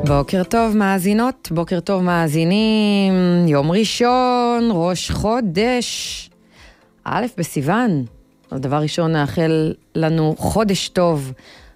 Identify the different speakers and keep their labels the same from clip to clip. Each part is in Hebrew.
Speaker 1: בוקר טוב מאזינות, בוקר טוב מאזינים, יום ראשון, ראש חודש, א' בסיוון. אז דבר ראשון נאחל לנו חודש טוב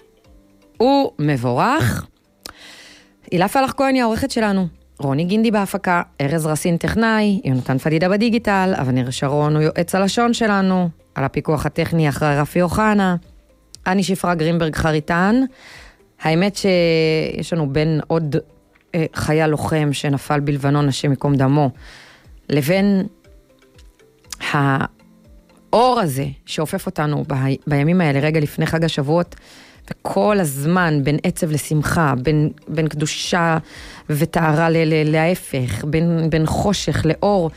Speaker 1: ומבורך. הילה פלח כהן היא העורכת שלנו, רוני גינדי בהפקה, ארז רסין טכנאי, יונתן פדידה בדיגיטל, אבנר שרון הוא יועץ הלשון שלנו, על הפיקוח הטכני אחרי רפי אוחנה, אני שפרה גרינברג חריטן. האמת שיש לנו בין עוד חייל לוחם שנפל בלבנון, השם יקום דמו, לבין האור הזה שאופף אותנו בימים האלה, רגע לפני חג השבועות, וכל הזמן בין עצב לשמחה, בין קדושה וטהרה להפך, בין חושך לאור.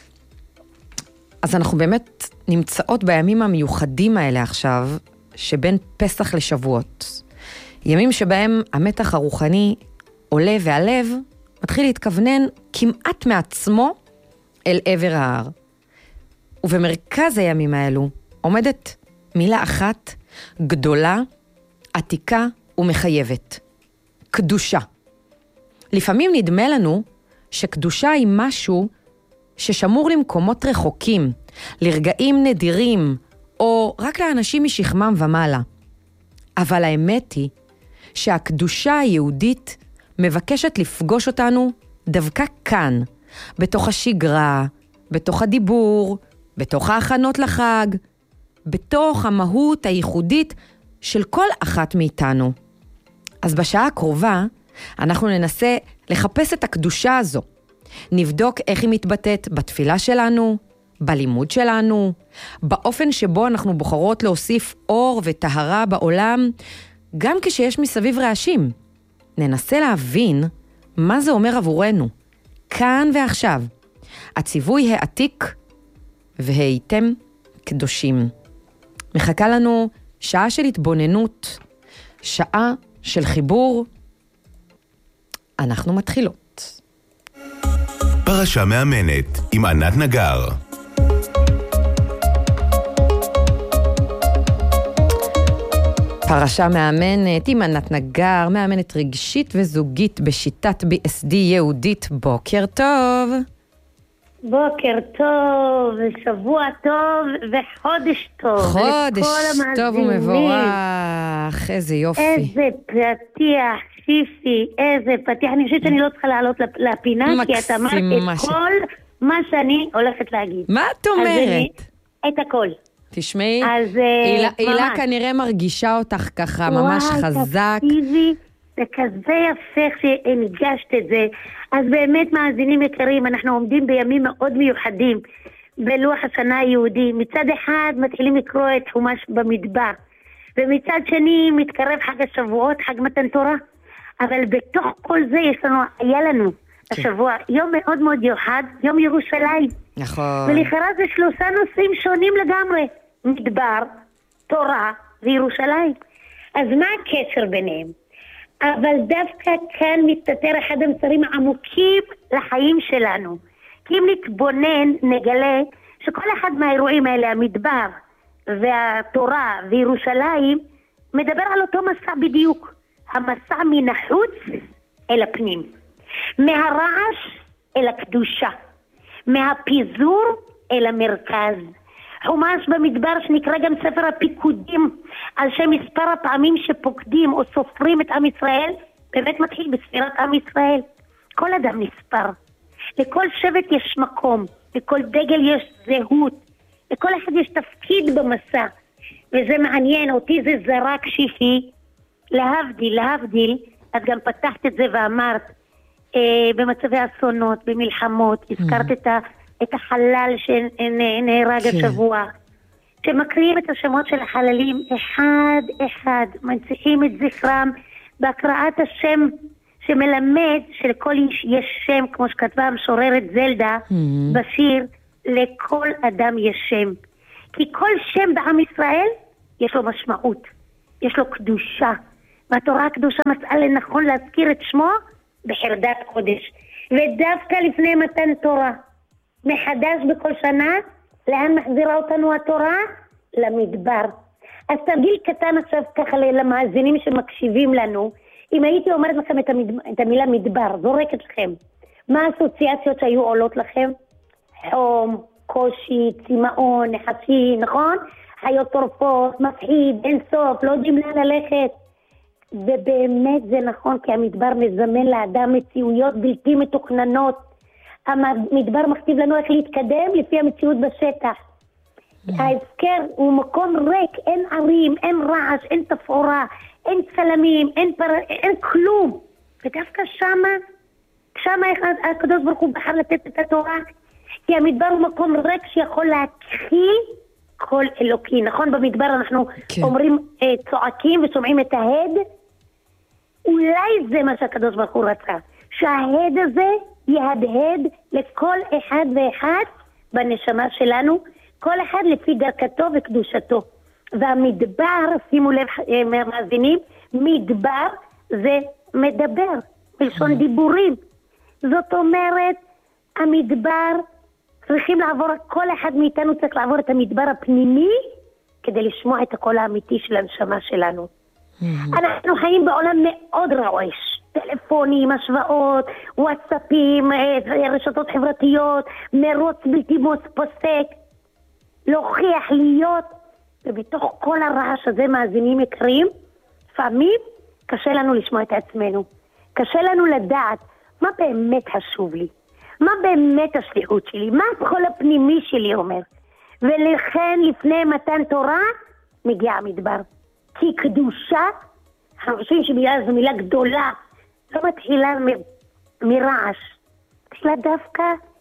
Speaker 1: אז אנחנו באמת נמצאות בימים המיוחדים האלה עכשיו, שבין פסח לשבועות. ימים שבהם המתח הרוחני עולה והלב מתחיל להתכוונן כמעט מעצמו אל עבר ההר. ובמרכז הימים האלו עומדת מילה אחת גדולה, עתיקה ומחייבת. קדושה. לפעמים נדמה לנו שקדושה היא משהו ששמור למקומות רחוקים, לרגעים נדירים, או רק לאנשים משכמם ומעלה. אבל האמת היא שהקדושה היהודית מבקשת לפגוש אותנו דווקא כאן, בתוך השגרה, בתוך הדיבור, בתוך ההכנות לחג, בתוך המהות הייחודית של כל אחת מאיתנו. אז בשעה הקרובה אנחנו ננסה לחפש את הקדושה הזו. נבדוק איך היא מתבטאת בתפילה שלנו, בלימוד שלנו, באופן שבו אנחנו בוחרות להוסיף אור וטהרה בעולם, גם כשיש מסביב רעשים. ננסה להבין מה זה אומר עבורנו, כאן ועכשיו. הציווי העתיק והייתם קדושים. מחכה לנו שעה של התבוננות, שעה של חיבור. אנחנו מתחילות.
Speaker 2: פרשה מאמנת עם ענת נגר.
Speaker 1: פרשה מאמנת עם ענת נגר, מאמנת רגשית וזוגית בשיטת BSD יהודית. בוקר טוב.
Speaker 3: בוקר טוב, שבוע טוב וחודש טוב.
Speaker 1: חודש טוב ומבורך, איזה יופי.
Speaker 3: איזה פתיח, שיפי, איזה פתיח. אני חושבת שאני לא צריכה לעלות לפינה, כי את אמרת את כל מה שאני הולכת להגיד.
Speaker 1: מה את אומרת?
Speaker 3: את הכל.
Speaker 1: תשמעי, הילה כנראה מרגישה אותך ככה ממש חזק.
Speaker 3: זה כזה יפה שהנגשת את זה. אז באמת מאזינים יקרים, אנחנו עומדים בימים מאוד מיוחדים בלוח השנה היהודי. מצד אחד מתחילים לקרוא את חומש במדבר, ומצד שני מתקרב חג השבועות, חג מתן תורה. אבל בתוך כל זה היה לנו השבוע יום מאוד מאוד מיוחד, יום ירושלים.
Speaker 1: נכון.
Speaker 3: ולכאורה זה שלושה נושאים שונים לגמרי. מדבר, תורה וירושלים. אז מה הקשר ביניהם? אבל דווקא כאן מסתתר אחד המסרים העמוקים לחיים שלנו. כי אם נתבונן, נגלה שכל אחד מהאירועים האלה, המדבר והתורה וירושלים, מדבר על אותו מסע בדיוק. המסע מן החוץ אל הפנים. מהרעש אל הקדושה. מהפיזור אל המרכז. חומש במדבר שנקרא גם ספר הפיקודים, על שם מספר הפעמים שפוקדים או סופרים את עם ישראל, באמת מתחיל בספירת עם ישראל. כל אדם נספר. לכל שבט יש מקום, לכל דגל יש זהות, לכל אחד יש תפקיד במסע. וזה מעניין, אותי זה זרק שיפי, להבדיל, את גם פתחת את זה ואמרת, במצבי אסונות, במלחמות, הזכרת את החלל שנהרג השבוע. שמקריאים את השמות של החללים אחד, מנציחים את זכרם בהקראת השם שמלמד שלכל איש יש שם, כמו שכתבה המשוררת זלדה בשיר, לכל אדם יש שם. כי כל שם בעם ישראל יש לו משמעות, יש לו קדושה. והתורה הקדושה מצאה לנכון להזכיר את שמו בחרדת קודש. ודווקא לפני מתן תורה, מחדש בכל שנה, לאן מחזירה אותנו התורה? למדבר. אז תרגיל קטן עכשיו ככה למאזינים שמקשיבים לנו, אם הייתי אומרת לכם את המילה מדבר, זורקת לכם, מה האסוציאציות שהיו עולות לכם? חום, קושי, צמאון, נחשי, נכון? חיות טורפות, מפחיד, אין סוף, לא יודעים לאן ללכת. ובאמת זה נכון, כי המדבר מזמן לאדם מציאויות בלתי מתוכננות. המדבר מכתיב לנו איך להתקדם לפי המציאות בשטח. ההפקר הוא מקום ריק, אין ערים, אין רעש, אין תפאורה, אין צלמים, אין כלום. ודווקא שמה הקדוש ברוך הוא בחר לתת את התורה, כי המדבר הוא מקום ריק שיכול להכיל כל אלוקי. נכון, במדבר אנחנו אומרים צועקים ושומעים את ההד. אולי זה מה שהקדוש ברוך הוא רצה, שההד הזה יהדהד לכל אחד ואחד בנשמה שלנו, כל אחד לפי דרכתו וקדושתו. והמדבר, שימו לב מאזינים, מדבר זה מדבר, בלשון דיבורים. זאת אומרת, המדבר צריכים לעבור, כל אחד מאיתנו צריך לעבור את המדבר הפנימי, כדי לשמוע את הקול האמיתי של הנשמה שלנו. אנחנו חיים בעולם מאוד רועש, טלפונים, השוואות, וואטסאפים, רשתות חברתיות, מרוץ בלתי פוסק, להוכיח להיות, ובתוך כל הרעש הזה מאזינים יקרים, לפעמים קשה לנו לשמוע את עצמנו, קשה לנו לדעת מה באמת חשוב לי, מה באמת השליחות שלי, מה הקול הפנימי שלי אומר. ולכן לפני מתן תורה מגיע המדבר, כי קדושה, אנחנו חושבים שבגלל זו מילה גדולה, לא מתחילה מרעש, מתחילה דווקא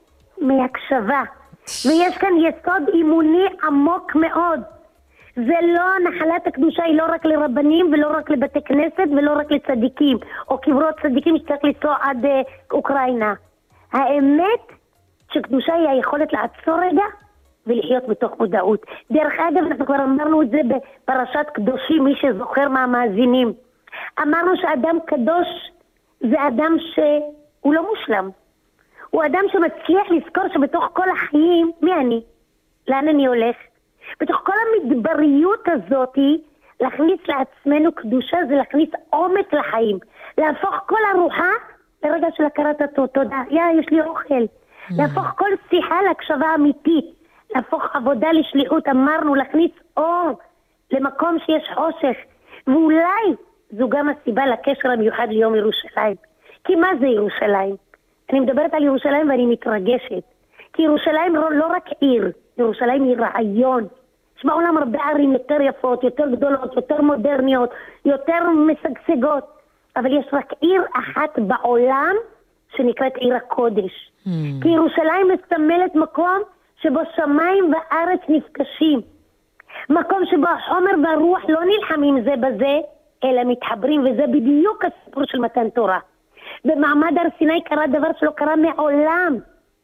Speaker 3: מהקשבה. ויש כאן יסוד אימוני עמוק מאוד. זה לא, נחלת הקדושה היא לא רק לרבנים ולא רק לבתי כנסת ולא רק לצדיקים, או קברות צדיקים שצריך לנסוע עד אוקראינה. האמת שקדושה היא היכולת לעצור רגע ולחיות בתוך מודעות. דרך אגב, אנחנו כבר אמרנו את זה בפרשת קדושים, מי שזוכר מהמאזינים. אמרנו שאדם קדוש זה אדם שהוא לא מושלם. הוא אדם שמצליח לזכור שבתוך כל החיים, מי אני? לאן אני הולך? בתוך כל המדבריות הזאת, להכניס לעצמנו קדושה זה להכניס עומק לחיים. להפוך כל ארוחה לרגע של הכרת תודה. יש לי אוכל. להפוך כל שיחה להקשבה אמיתית. להפוך עבודה לשליחות, אמרנו, להכניס אור למקום שיש חושך. ואולי זו גם הסיבה לקשר המיוחד ליום ירושלים. כי מה זה ירושלים? אני מדברת על ירושלים ואני מתרגשת. כי ירושלים לא רק עיר, ירושלים היא רעיון. יש בעולם הרבה ערים יותר יפות, יותר גדולות, יותר מודרניות, יותר משגשגות. אבל יש רק עיר אחת בעולם שנקראת עיר הקודש. כי ירושלים מסמלת מקום שבו שמיים וארץ נפגשים. מקום שבו החומר והרוח לא נלחמים זה בזה, אלא מתחברים, וזה בדיוק הסיפור של מתן תורה. במעמד הר סיני קרה דבר שלא קרה מעולם.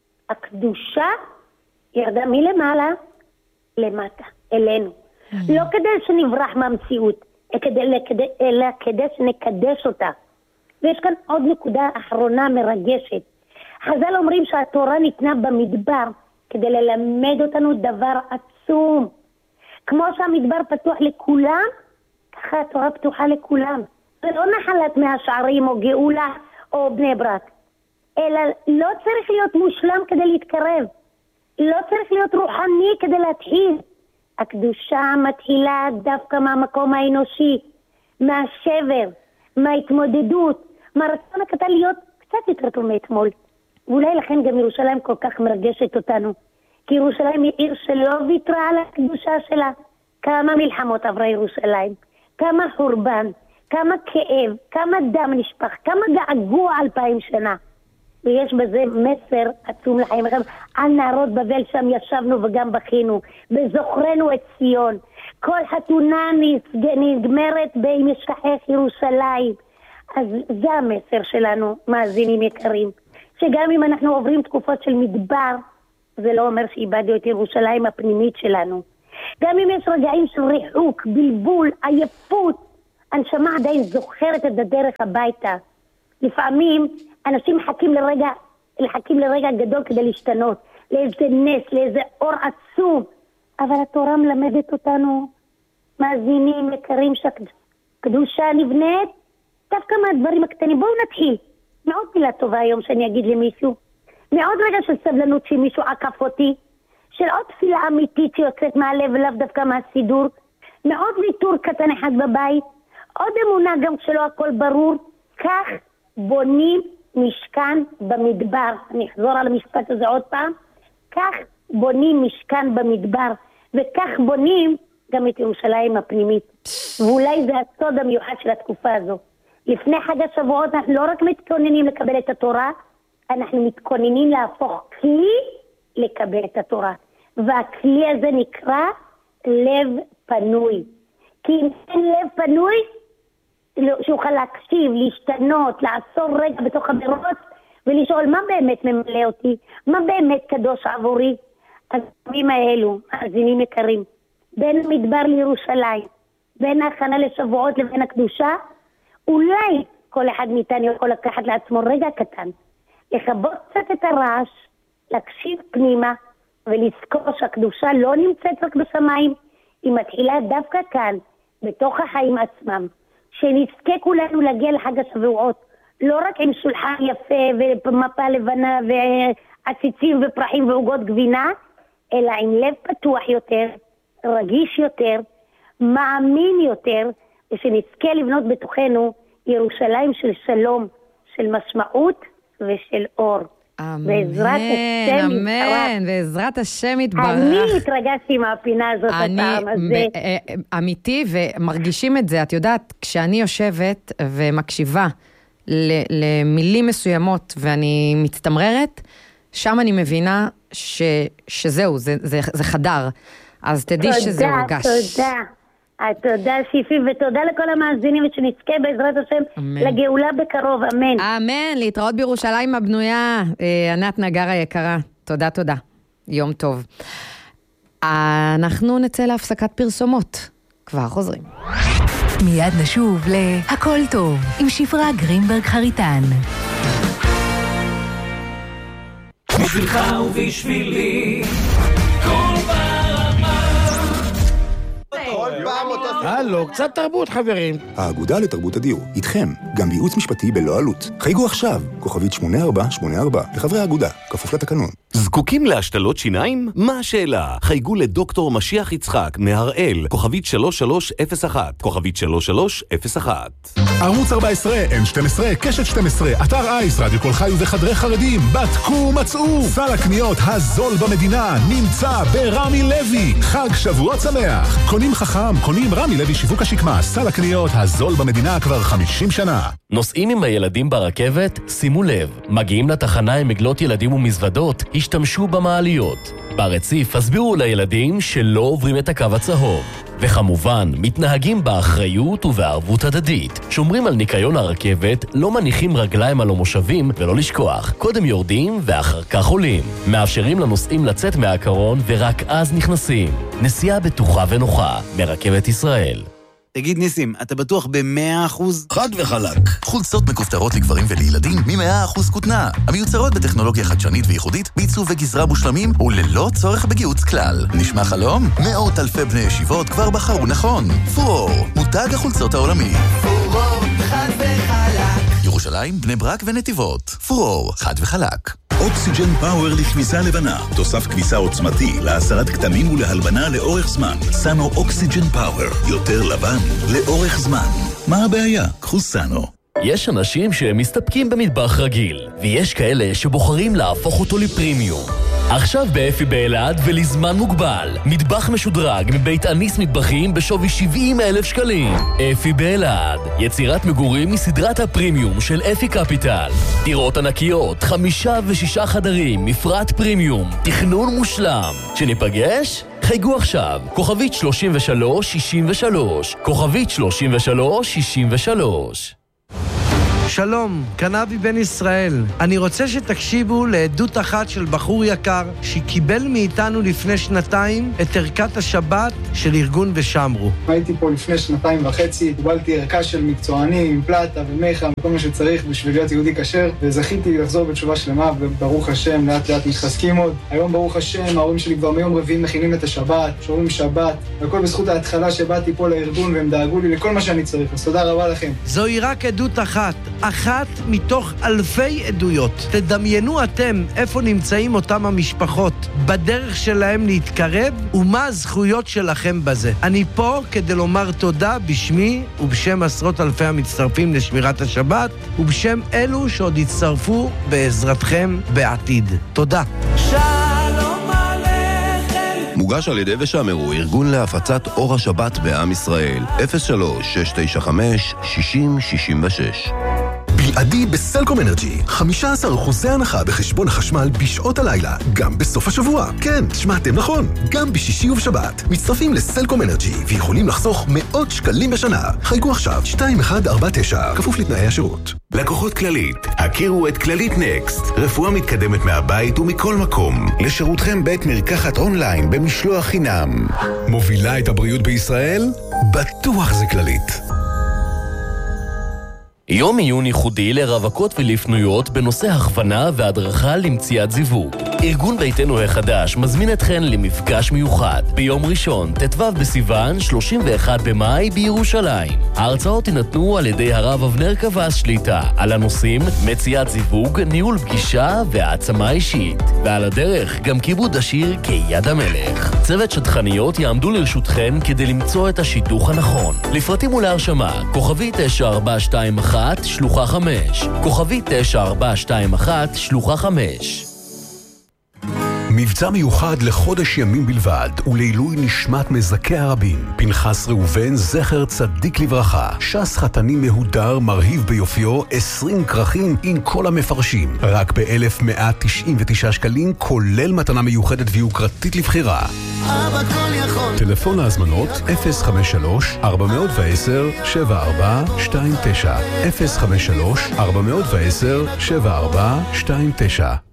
Speaker 3: הקדושה ירדה מלמעלה למטה, אלינו. לא כדי שנברח מהמציאות, אלא כדי שנקדש אותה. ויש כאן עוד נקודה אחרונה מרגשת. חז"ל אומרים שהתורה ניתנה במדבר, כדי ללמד אותנו דבר עצום. כמו שהמדבר פתוח לכולם, ככה התורה פתוחה לכולם. זה לא נחלת מהשערים או גאולה או בני ברק. אלא לא צריך להיות מושלם כדי להתקרב. לא צריך להיות רוחני כדי להתחיל. הקדושה מתחילה דווקא מהמקום האנושי, מהשבר, מההתמודדות, מהרצון הקטן להיות קצת יותר טוב מאתמול. ואולי לכן גם ירושלים כל כך מרגשת אותנו. כי ירושלים היא עיר שלא ויתרה על הקדושה שלה. כמה מלחמות עברה ירושלים, כמה חורבן, כמה כאב, כמה דם נשפך, כמה געגוע 2000 שנה. ויש בזה מסר עצום לחיים. על נהרות בבל שם ישבנו וגם בכינו, בזוכרנו את ציון. כל חתונה נגמרת בין משכח ירושלים. אז זה המסר שלנו, מאזינים יקרים. שגם אם אנחנו עוברים תקופות של מדבר, זה לא אומר שאיבדנו את ירושלים הפנימית שלנו. גם אם יש רגעים של ריחוק, בלבול, עייפות, הנשמה עדיין זוכרת את הדרך הביתה. לפעמים אנשים מחכים לרגע גדול כדי להשתנות, לאיזה נס, לאיזה אור עצום. אבל התורה מלמדת אותנו, מאזינים יקרים, שקדושה נבנית דווקא מהדברים הקטנים, בואו נתחיל. מאוד מילה טובה היום שאני אגיד למישהו. מאוד רגע של סבלנות שמישהו עקף אותי. של עוד תפילה אמיתית שיוצאת מהלב ולאו דווקא מהסידור. מאוד ויתור קטן אחד בבית. עוד אמונה גם שלא הכל ברור. כך בונים משכן במדבר. אני אחזור על המשפט הזה עוד פעם. כך בונים משכן במדבר. וכך בונים גם את ירושלים הפנימית. ואולי זה הסוד המיוחד של התקופה הזו. לפני חג השבועות אנחנו לא רק מתכוננים לקבל את התורה, אנחנו מתכוננים להפוך כלי לקבל את התורה. והכלי הזה נקרא לב פנוי. כי אם אין לב פנוי, שאוכל להקשיב, להשתנות, לעצור רגע בתוך המרוץ, ולשאול מה באמת ממלא אותי, מה באמת קדוש עבורי. אז הימים האלו, מאזינים יקרים, בין המדבר לירושלים, בין ההכנה לשבועות לבין הקדושה, אולי כל אחד מאיתנו יכול לקחת לעצמו רגע קטן, לכבות קצת את הרעש, להקשיב פנימה, ולזכור שהקדושה לא נמצאת רק בשמיים, היא מתחילה דווקא כאן, בתוך החיים עצמם, שנזכה כולנו להגיע לחג השבועות, לא רק עם שולחן יפה ומפה לבנה ועציצים ופרחים ועוגות גבינה, אלא עם לב פתוח יותר, רגיש יותר, מאמין יותר, ושנזכה לבנות בתוכנו ירושלים של שלום, של משמעות ושל אור.
Speaker 1: אמן,
Speaker 3: בעזרת השם
Speaker 1: אמן, בעזרת השם יתברך.
Speaker 3: אני התרגשתי מהפינה הזאת הפעם הזה.
Speaker 1: אמיתי, ומרגישים את זה. את יודעת, כשאני יושבת ומקשיבה למילים מסוימות ואני מצטמררת, שם אני מבינה שזהו, זה חדר. אז תדעי שזה הורגש.
Speaker 3: תודה שיפי, ותודה לכל המאזינים, ושנזכה בעזרת השם לגאולה בקרוב, אמן.
Speaker 1: אמן, להתראות בירושלים הבנויה, ענת נגר היקרה. תודה, תודה. יום טוב. אנחנו נצא להפסקת פרסומות. כבר חוזרים.
Speaker 4: מיד נשוב להכל טוב, עם שפרה גרינברג חריטן.
Speaker 5: בשבילך ובשבילי כל
Speaker 6: הלו, קצת תרבות חברים.
Speaker 7: האגודה לתרבות הדיור, איתכם, גם בייעוץ משפטי בלא עלות. חייגו עכשיו, כוכבית 8484, לחברי האגודה, כפוף לתקנון.
Speaker 2: זקוקים להשתלות שיניים? מה השאלה? חייגו לדוקטור משיח יצחק מהראל, כוכבית 3301, כוכבית 3301.
Speaker 8: ערוץ 14, N12, קשת 12, אתר אייס, רדיו כל חי ובחדרי חרדים, בדקו מצאו. סל הקניות הזול במדינה נמצא ברמי לוי. חג שבועות שמח. קונים חכם, קונים רמי לוי שיווק השקמה. סל הקניות הזול במדינה כבר 50 שנה.
Speaker 9: נוסעים עם הילדים ברכבת? שימו לב, מגיעים לתחנה עם עגלות ילדים ומזוודות, השתמשו במעליות. ברציף הסבירו לילדים שלא עוברים את הקו הצהוב. וכמובן, מתנהגים באחריות ובערבות הדדית. שומרים על ניקיון הרכבת, לא מניחים רגליים על המושבים ולא לשכוח. קודם יורדים ואחר כך עולים. מאפשרים לנוסעים לצאת מהקרון ורק אז נכנסים. נסיעה בטוחה ונוחה מרכבת ישראל.
Speaker 10: תגיד ניסים, אתה בטוח ב100%?
Speaker 11: חד וחלק. חולצות מכופתרות לגברים ולילדים מ100% כותנה. המיוצרות בטכנולוגיה חדשנית וייחודית, בעיצוב וגזרה מושלמים וללא צורך בגיוץ כלל. נשמע חלום? מאות אלפי בני ישיבות כבר בחרו נכון. פורור, מותג החולצות העולמי.
Speaker 5: פורור, חד וחלק.
Speaker 11: ירושלים, בני ברק ונתיבות. פורור, חד וחלק.
Speaker 12: אוקסיג'ן פאוור לכביסה לבנה. תוסף כביסה עוצמתי להסרת כתמים ולהלבנה לאורך זמן. סאנו אוקסיג'ן פאוור. יותר לבן לאורך זמן. מה הבעיה? קחו סאנו.
Speaker 9: יש אנשים שמסתפקים במטבח רגיל, ויש כאלה שבוחרים להפוך אותו לפרימיום. עכשיו באפי באלעד ולזמן מוגבל, מטבח משודרג מבית אניס מטבחים בשווי 70,000 שקלים. אפי באלעד, יצירת מגורים מסדרת הפרימיום של אפי קפיטל. דירות ענקיות, 5 ו6 חדרים, מפרט פרימיום, תכנון מושלם. שניפגש? חייגו עכשיו, כוכבית 3363, כוכבית 3363.
Speaker 6: שלום, קנבי בן ישראל. אני רוצה שתקשיבו לעדות אחת של בחור יקר שקיבל מאיתנו לפני 2 את ערכת השבת של ארגון ושמרו.
Speaker 13: הייתי פה לפני 2.5, קיבלתי ערכה של מקצוענים, פלטה ומיכה, כל מה שצריך בשביל להיות יהודי כשר, וזכיתי לחזור בתשובה שלמה, וברוך השם, לאט לאט מתחזקים עוד. היום ברוך השם, ההורים שלי כבר מיום רביעי מכינים את השבת, שומרים שבת, והכל בזכות ההתחלה שבאתי פה לארגון, והם דאגו לי לכל מה שאני צריך. אז תודה רבה לכם.
Speaker 6: זוהי רק עדות אחת מתוך אלפי עדויות. תדמיינו אתם איפה נמצאים אותם המשפחות, בדרך שלהם להתקרב, ומה הזכויות שלכם בזה. אני פה כדי לומר תודה בשמי ובשם עשרות אלפי המצטרפים לשמירת השבת, ובשם אלו שעוד יצטרפו בעזרתכם בעתיד. תודה.
Speaker 5: שלום עליכם.
Speaker 14: מוגש על ידי ושמרו, ארגון להפצת אור השבת בעם ישראל. 03-695-6066.
Speaker 8: בלעדי בסלקום אנרג'י, 15% הנחה בחשבון החשמל בשעות הלילה, גם בסוף השבוע. כן, שמעתם נכון, גם בשישי ובשבת. מצטרפים לסלקום אנרג'י ויכולים לחסוך מאות שקלים בשנה. חייגו עכשיו 2149, כפוף לתנאי השירות.
Speaker 12: לקוחות כללית, הכירו את כללית נקסט, רפואה מתקדמת מהבית ומכל מקום. לשירותכם בית מרקחת אונליין במשלוח חינם.
Speaker 8: מובילה את הבריאות בישראל? בטוח זה כללית.
Speaker 9: יום עיון ייחודי לרווקות ולפנויות בנושא הכוונה והדרכה למציאת זיווג. ארגון ביתנו החדש מזמין אתכן למפגש מיוחד ביום ראשון, ט"ו בסיוון, 31 במאי בירושלים. ההרצאות יינתנו על ידי הרב אבנר קבס שליטה על הנושאים מציאת זיווג, ניהול פגישה והעצמה אישית. ועל הדרך גם כיבוד השיר כיד המלך. צוות שטחניות יעמדו לרשותכן כדי למצוא את השידוך הנכון. לפרטים ולהרשמה, כוכבי 9421 שלוחה 5, כוכבי 9421 שלוחה 5.
Speaker 8: מבצע מיוחד לחודש ימים בלבד ולעילוי נשמת מזכי הרבים. פנחס ראובן זכר צדיק לברכה, שס חתני מהודר מרהיב ביופיו, 20 כרכים עם כל המפרשים, רק ב-1,199 שקלים, כולל מתנה מיוחדת ויוקרתית לבחירה.
Speaker 5: אבא כל יכול.
Speaker 8: טלפון להזמנות 053-410-7429, 053-410-7429.